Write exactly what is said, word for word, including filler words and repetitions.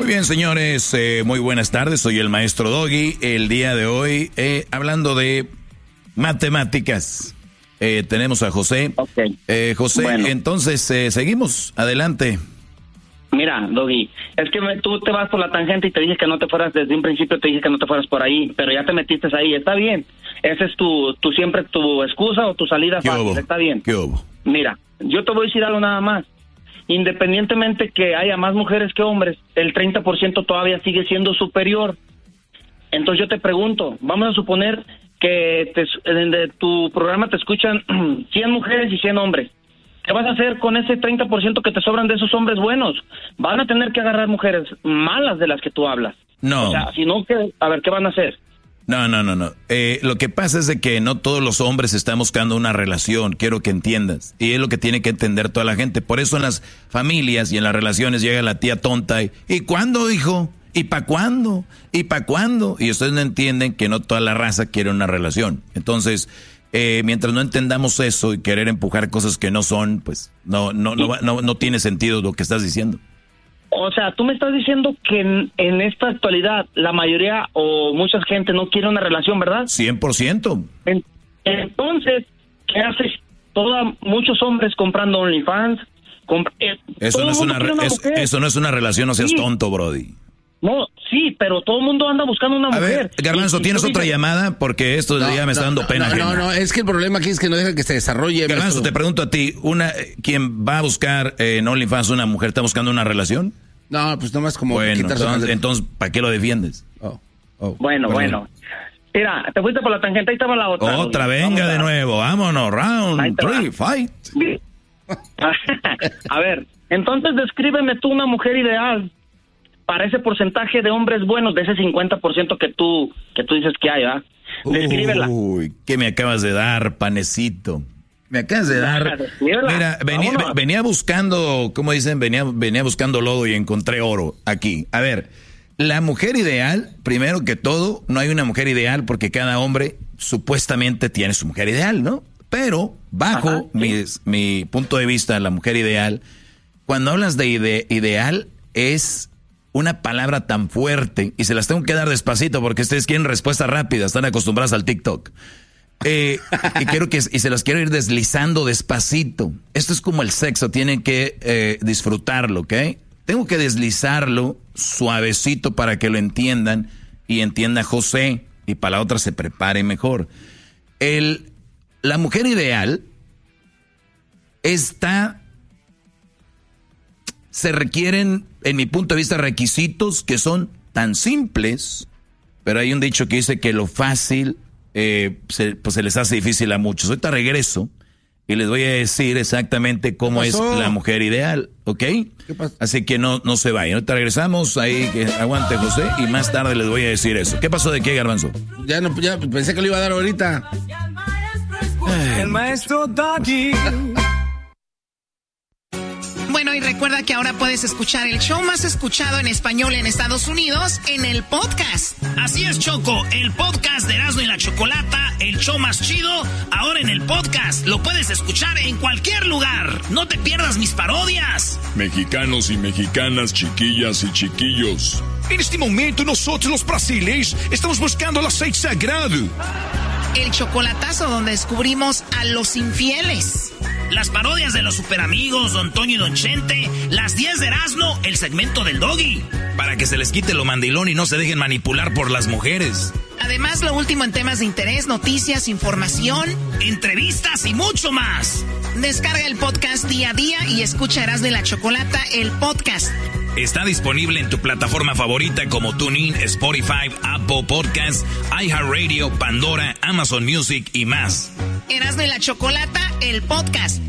bien, señores, eh, muy buenas tardes, soy el maestro Doggy. El día de hoy, eh, hablando de matemáticas, eh, tenemos a José. Okay. Eh, José, bueno. entonces, eh, seguimos, adelante. Mira, Doggy, es que me, tú te vas por la tangente y te dije que no te fueras, desde un principio te dije que no te fueras por ahí, pero ya te metiste ahí, está bien. Esa es tu, tu siempre tu excusa o tu salida ¿Qué fácil, hubo? está bien. ¿Qué hubo? Mira, yo te voy a decir algo nada más. Independientemente que haya más mujeres que hombres, el treinta por ciento todavía sigue siendo superior. Entonces yo te pregunto, vamos a suponer que te, de tu programa te escuchan cien mujeres y cien hombres. ¿Qué vas a hacer con ese treinta por ciento que te sobran de esos hombres buenos? Van a tener que agarrar mujeres malas de las que tú hablas. No. O sea, si no, ¿qué? A ver, ¿qué van a hacer? No, no, no, no. Eh, lo que pasa es de que no todos los hombres están buscando una relación, quiero que entiendas. Y es lo que tiene que entender toda la gente. Por eso en las familias y en las relaciones llega la tía tonta y ¿y cuándo, hijo? ¿Y para cuándo? ¿Y para cuándo? Y ustedes no entienden que no toda la raza quiere una relación. Entonces, eh, mientras no entendamos eso y querer empujar cosas que no son, pues no, no, no, no, no tiene sentido lo que estás diciendo. O sea, tú me estás diciendo que en, en esta actualidad la mayoría o mucha gente no quiere una relación, ¿verdad? cien por ciento. En, entonces, ¿qué haces? Toda, muchos hombres comprando OnlyFans. Comp eh, eso, no es una, una es, eso no es una relación, no seas sí. tonto, Brody. No, sí, pero todo el mundo anda buscando una A mujer. ver, Garbanzo, y, ¿tienes y otra dices, llamada? Porque esto no, ya me está no, dando no, pena. No, no, no, es que el problema aquí es que no deja que se desarrolle. Garbanzo, te pregunto a ti, una quien va a buscar eh, en OnlyFans una mujer, ¿está buscando una relación? No, pues nomás como bueno, quitarse entonces, el... entonces, ¿para qué lo defiendes? Oh, oh, bueno, perdón. bueno. Mira, te fuiste por la tangente, ahí estaba la otra. Otra, Luis. venga Vamos de a... nuevo, vámonos, round three, fight. A ver, entonces descríbeme tú una mujer ideal para ese porcentaje de hombres buenos, de ese cincuenta por ciento que tú, que tú dices que hay, ¿verdad? Descríbela. Uy, ¿qué me acabas de dar, panecito? Me acabas de dar. Descríbela. Mira, venía, Vámonos. venía buscando, ¿cómo dicen? Venía, venía buscando lodo y encontré oro aquí. A ver, la mujer ideal, primero que todo, no hay una mujer ideal porque cada hombre supuestamente tiene su mujer ideal, ¿no? Pero, bajo Ajá, sí. mi, mi punto de vista, la mujer ideal, cuando hablas de ide ideal, es una palabra tan fuerte, y se las tengo que dar despacito porque ustedes quieren respuestas rápidas, están acostumbrados al TikTok. Eh, y quiero que y se las quiero ir deslizando despacito. Esto es como el sexo, tienen que eh, disfrutarlo, ¿ok? Tengo que deslizarlo suavecito para que lo entiendan y entienda José y para la otra se prepare mejor. El, la mujer ideal está, se requieren, en mi punto de vista, requisitos que son tan simples, pero hay un dicho que dice que lo fácil Eh, se, pues se les hace difícil a muchos. Ahorita regreso y les voy a decir exactamente cómo es la mujer ideal, ¿ok? Así que no, no se vayan. Ahorita regresamos, ahí que aguante José, y más tarde les voy a decir eso. ¿Qué pasó de qué, Garbanzo? Ya no, ya pensé que lo iba a dar ahorita. El maestro Doggy. Bueno, y recuerda que ahora puedes escuchar el show más escuchado en español en Estados Unidos en el podcast. Así es, Choco, el podcast de Erasmo y la Chocolata, el show más chido, ahora en el podcast. Lo puedes escuchar en cualquier lugar. No te pierdas mis parodias. Mexicanos y mexicanas, chiquillas y chiquillos. En este momento nosotros los brasileños estamos buscando el aceite sagrado. El chocolatazo donde descubrimos a los infieles. Las parodias de los superamigos, Don Toño y Don Chente, las diez de Erasmo, el segmento del Doggy. Para que se les quite lo mandilón y no se dejen manipular por las mujeres. Además, lo último en temas de interés, noticias, información, entrevistas y mucho más. Descarga el podcast día a día y escucha Erasmo y la Chocolata, el podcast. Está disponible en tu plataforma favorita como TuneIn, Spotify, Apple Podcasts, iHeartRadio, Pandora, Amazon Music y más. Erasmo y la Chocolata, el podcast.